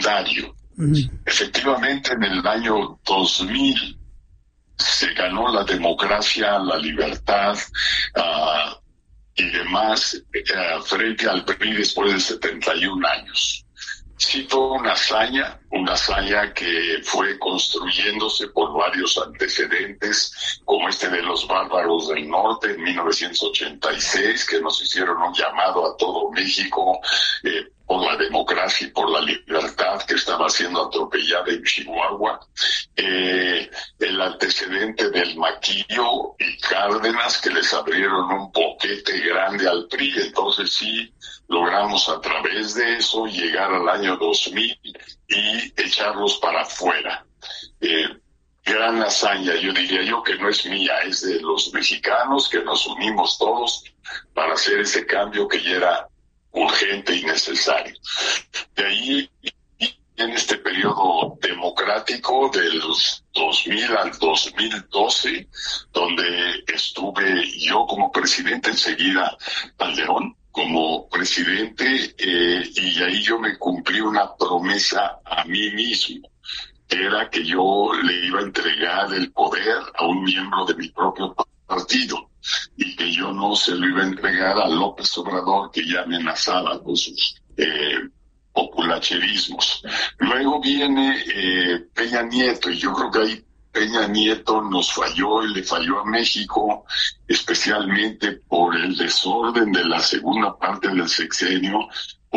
secundario. Efectivamente, en el año 2000 se ganó la democracia, la libertad y demás frente al PRI después de 71 años. Sí fue una hazaña que fue construyéndose por varios antecedentes, como este de los bárbaros del norte en 1986, que nos hicieron un llamado a todo México por la democracia y por la libertad que estaba siendo atropellada en Chihuahua. El antecedente del Maquillo y Cárdenas, que les abrieron un boquete grande al PRI. Entonces sí logramos a través de eso llegar al año 2000 y echarlos para afuera. Gran hazaña, yo diría yo, que no es mía, es de los mexicanos, que nos unimos todos para hacer ese cambio que ya era urgente y necesario. De ahí, en este periodo democrático de los 2000 al 2012, donde estuve yo como presidente, enseguida Calderón como presidente, y ahí yo me cumplí una promesa a mí mismo, que era que yo le iba a entregar el poder a un miembro de mi propio partido y que yo no se lo iba a entregar a López Obrador, que ya amenazaba con sus populacherismos. Luego viene Peña Nieto, y yo creo que ahí Peña Nieto nos falló y le falló a México, especialmente por el desorden de la segunda parte del sexenio,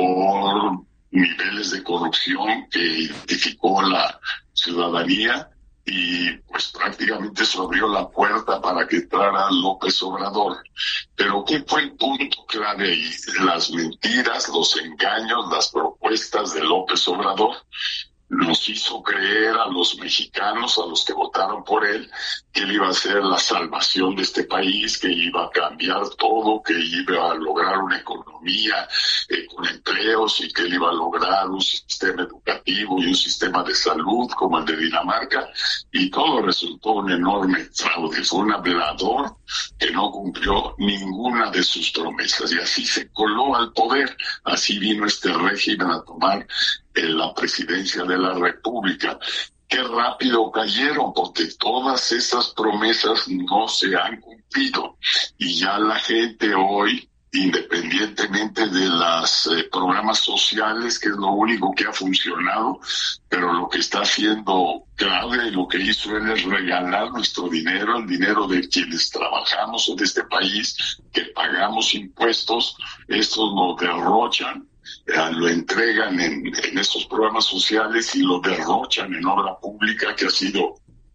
por niveles de corrupción que identificó la ciudadanía, y pues prácticamente se abrió la puerta para que entrara López Obrador. Pero ¿qué fue el punto clave ahí? Las mentiras, los engaños, las propuestas de López Obrador nos hizo creer a los mexicanos, a los que votaron por él, que él iba a ser la salvación de este país, que iba a cambiar todo, que iba a lograr una economía con empleos, y que él iba a lograr un sistema educativo y un sistema de salud como el de Dinamarca, y todo resultó un enorme fraude. Fue un hablador que no cumplió ninguna de sus promesas, y así se coló al poder. Así vino este régimen a tomar la presidencia de la República. Qué rápido cayeron, porque todas esas promesas no se han cumplido, y ya la gente hoy, independientemente de los programas sociales, que es lo único que ha funcionado, pero lo que está haciendo grave, lo que hizo él es regalar nuestro dinero, el dinero de quienes trabajamos en este país, que pagamos impuestos. Estos lo derrochan, lo entregan en estos programas sociales y lo derrochan en obra pública, que ha sido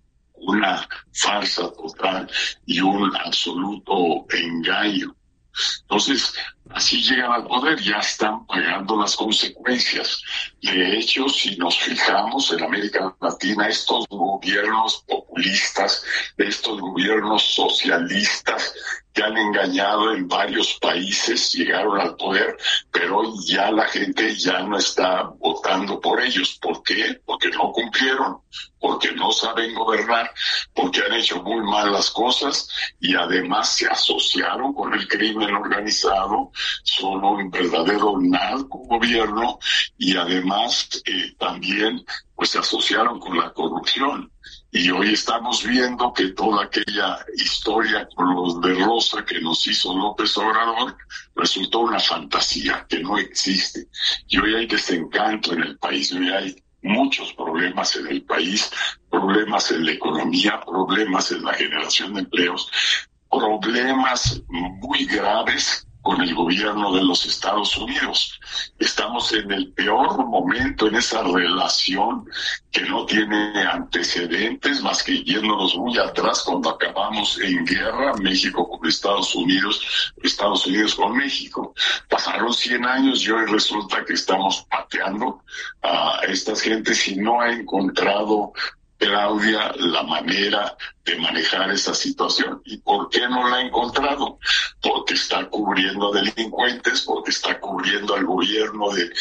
una farsa total y un absoluto engaño. Entonces, así llegan al poder, ya están pagando las consecuencias. De hecho, si nos fijamos en América Latina, estos gobiernos populistas, estos gobiernos socialistas que han engañado en varios países, llegaron al poder, pero hoy ya la gente ya no está votando por ellos. ¿Por qué? Porque no cumplieron, porque no saben gobernar, porque han hecho muy mal las cosas, y además se asociaron con el crimen organizado, son un verdadero narcogobierno, y además también pues se asociaron con la corrupción. Y hoy estamos viendo que toda aquella historia con los de Rosa que nos hizo López Obrador resultó una fantasía que no existe. Y hoy hay desencanto en el país, hoy hay muchos problemas en el país, problemas en la economía, problemas en la generación de empleos, problemas muy graves con el gobierno de los Estados Unidos. Estamos en el peor momento en esa relación que no tiene antecedentes, más que yéndonos muy atrás cuando acabamos en guerra, México con Estados Unidos con México. Pasaron 100 años y hoy resulta que estamos pateando a estas gentes, y no ha encontrado Claudia la manera de manejar esa situación. ¿Y por qué no la ha encontrado? Porque está cubriendo a delincuentes, porque está cubriendo al gobierno de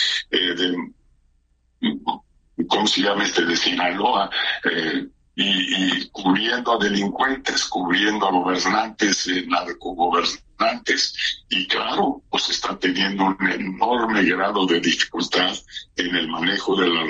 ¿cómo se llama de Sinaloa? Y cubriendo a delincuentes, cubriendo a gobernantes, narcogobernantes, y claro, pues está teniendo un enorme grado de dificultad en el manejo de la